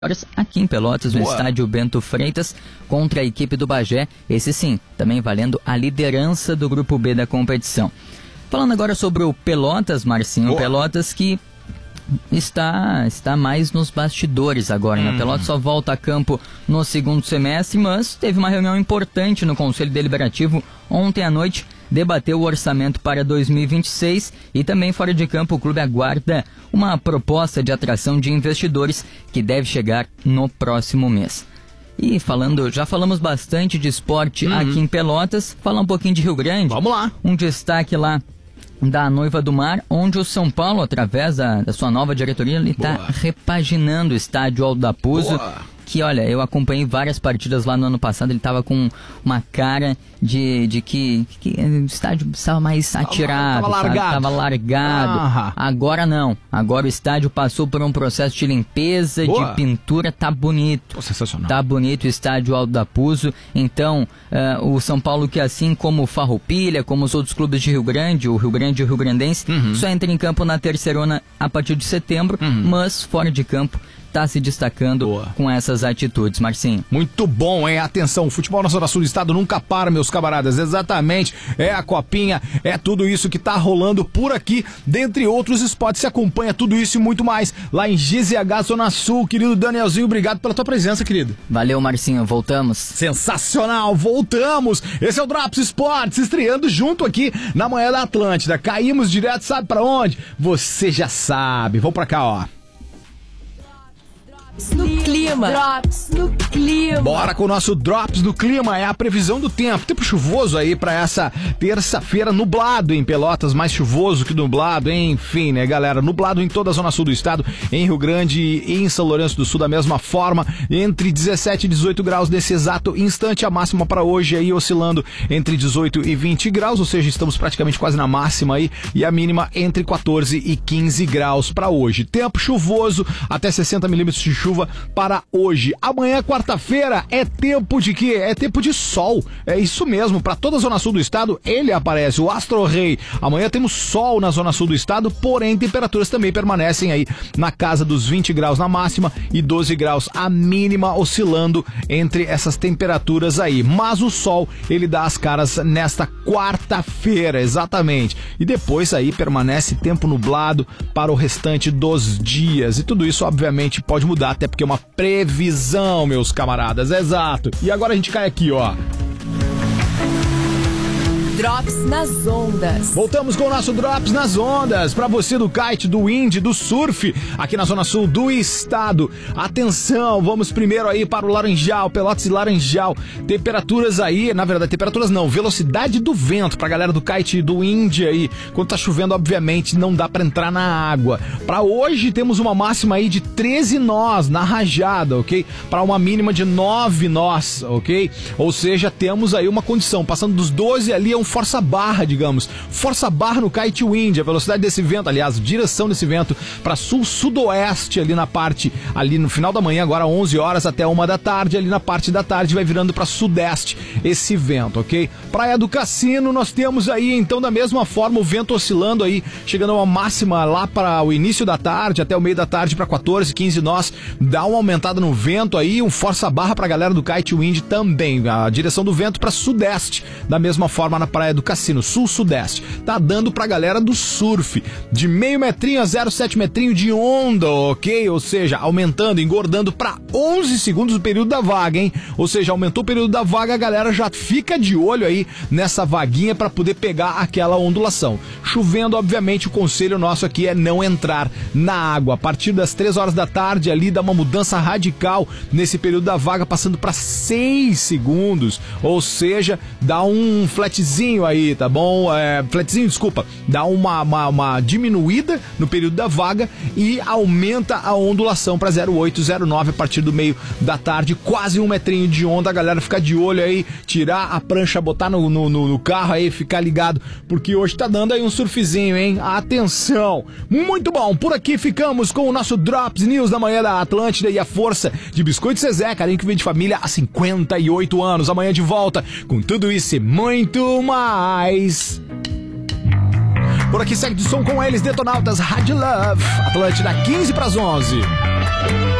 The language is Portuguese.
horas aqui em Pelotas, no estádio Bento Freitas, contra a equipe do Bagé, esse sim, também valendo a liderança do grupo B da competição. Falando agora sobre o Pelotas, Marcinho, Pelotas que está mais nos bastidores agora, né? Pelotas só volta a campo no segundo semestre, mas teve uma reunião importante no Conselho Deliberativo ontem à noite, debateu o orçamento para 2026 e também fora de campo o clube aguarda uma proposta de atração de investidores que deve chegar no próximo mês. E já falamos bastante de esporte aqui em Pelotas, falar um pouquinho de Rio Grande. Vamos lá. Um destaque lá da Noiva do Mar, onde o São Paulo, através da sua nova diretoria, ele está repaginando o estádio Aldo da Puzo. Que, olha, eu acompanhei várias partidas lá no ano passado, ele estava com uma cara de que o estádio estava mais atirado, estava largado. Agora não, agora o estádio passou por um processo de limpeza, de pintura, tá bonito. Sensacional. Tá bonito o estádio Aldo da Puzo. Então, o São Paulo, que assim como o Farroupilha, como os outros clubes de Rio Grande, o Rio Grande e o Rio Grandense, só entra em campo na terceirona a partir de setembro, mas fora de campo está se destacando com essas atitudes, Marcinho. Muito bom, hein? Atenção, o futebol na Zona Sul do Estado nunca para, meus camaradas. Exatamente, é a copinha, é tudo isso que tá rolando por aqui, dentre outros esportes. Se acompanha tudo isso e muito mais lá em GZH Zona Sul. Querido Danielzinho, obrigado pela tua presença, querido. Valeu, Marcinho, voltamos. Sensacional, voltamos. Esse é o Drops Esportes, estreando junto aqui na manhã da Atlântida. Caímos direto, sabe pra onde? Você já sabe. Vamos pra cá, ó. No clima. Drops no clima. Bora com o nosso Drops do clima. É a previsão do tempo. Tempo chuvoso aí pra essa terça-feira, nublado em Pelotas, mais chuvoso que nublado, enfim, né, galera? Nublado em toda a zona sul do estado, em Rio Grande e em São Lourenço do Sul da mesma forma, entre 17 e 18 graus nesse exato instante. A máxima para hoje aí oscilando entre 18 e 20 graus, ou seja, estamos praticamente quase na máxima aí, e a mínima entre 14 e 15 graus para hoje. Tempo chuvoso, até 60 milímetros de chuva para hoje. Amanhã, quarta-feira, é tempo de quê? É tempo de sol. É isso mesmo, para toda a zona sul do estado, ele aparece, o Astro Rei. Amanhã temos sol na zona sul do estado, porém temperaturas também permanecem aí na casa dos 20 graus na máxima e 12 graus a mínima, oscilando entre essas temperaturas aí. Mas o sol, ele dá as caras nesta quarta-feira, exatamente. E depois aí permanece tempo nublado para o restante dos dias. E tudo isso, obviamente, pode mudar, até porque é uma previsão, meus camaradas, exato. E agora a gente cai aqui, ó. Drops nas ondas. Voltamos com o nosso Drops nas ondas. Pra você do kite, do wind, do surf, aqui na zona sul do estado. Atenção, vamos primeiro aí para o Laranjal, Pelotas e Laranjal. Temperaturas aí, na verdade, temperaturas não, velocidade do vento pra galera do kite e do wind aí. Quando tá chovendo, obviamente, não dá pra entrar na água. Pra hoje, temos uma máxima aí de 13 nós na rajada, ok? Pra uma mínima de 9 nós, ok? Ou seja, temos aí uma condição, passando dos 12 ali é um força barra, digamos. Força barra no kite wind, a velocidade desse vento, aliás, direção desse vento para sul-sudoeste ali na parte, ali no final da manhã, agora 11 horas até 1 da tarde, ali na parte da tarde vai virando para sudeste esse vento, ok? Praia do Cassino, nós temos aí, então, da mesma forma, o vento oscilando aí, chegando a uma máxima lá para o início da tarde, até o meio da tarde para 14, 15 nós, dá uma aumentada no vento aí, um força barra pra galera do kite wind também, a direção do vento para sudeste, da mesma forma na Praia do Cassino, sul-sudeste. Tá dando pra galera do surf, de meio metrinho a 0,7 metrinho de onda, ok? Ou seja, aumentando, engordando pra 11 segundos o período da vaga, hein? Ou seja, aumentou o período da vaga, a galera já fica de olho aí nessa vaguinha pra poder pegar aquela ondulação. Chovendo, obviamente, o conselho nosso aqui é não entrar na água. A partir das 3 horas da tarde ali, dá uma mudança radical nesse período da vaga, passando pra 6 segundos. Ou seja, dá um flatzinho aí, tá bom? Flatzinho, desculpa. Dá uma diminuída no período da vaga e aumenta a ondulação para 0,8, 0,9 a partir do meio da tarde. Quase 1 metrinho de onda. A galera ficar de olho aí, tirar a prancha, botar no carro aí, ficar ligado, porque hoje tá dando aí um surfzinho, hein? Atenção! Muito bom! Por aqui ficamos com o nosso Drops News da manhã da Atlântida e a força de Biscoito Zezé, carinho que vem de família há 58 anos. Amanhã de volta com tudo isso e muito mais. Por aqui segue de som com eles, Detonautas, Rádio Love, Atlântida 15 para as 11.